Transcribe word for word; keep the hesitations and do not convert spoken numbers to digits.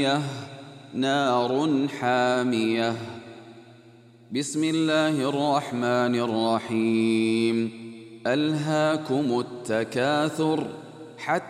نار حامية. بسم الله الرحمن الرحيم. ألهاكم التكاثر حتى